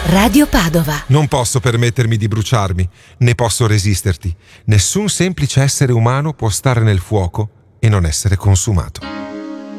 Radio Padova. Non posso permettermi di bruciarmi, né posso resisterti. Nessun semplice essere umano può stare nel fuoco e non essere consumato.